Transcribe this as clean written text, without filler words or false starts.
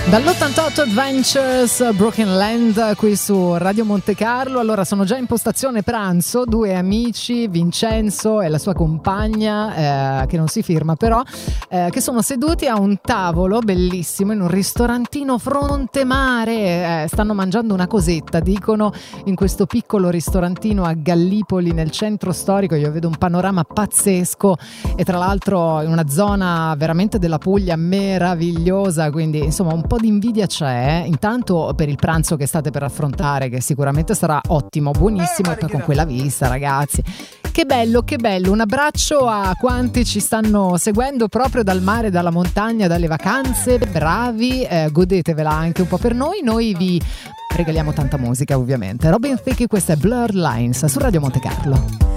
Dall'88 Adventures Broken Land qui su Radio Monte Carlo. Allora sono già in postazione pranzo, due amici, Vincenzo e la sua compagna che non si firma però, che sono seduti a un tavolo bellissimo in un ristorantino fronte mare, stanno mangiando una cosetta, dicono, in questo piccolo ristorantino a Gallipoli nel centro storico. Io vedo un panorama pazzesco e tra l'altro in una zona veramente della Puglia meravigliosa, quindi insomma un po' di invidia c'è, intanto per il pranzo che state per affrontare, che sicuramente sarà ottimo, buonissimo, e poi con quella vista, ragazzi, che bello, che bello. Un abbraccio a quanti ci stanno seguendo proprio dal mare, dalla montagna, dalle vacanze, bravi, godetevela anche un po' per noi vi regaliamo tanta musica ovviamente. Robin Thicke, questa è Blurred Lines su Radio Monte Carlo.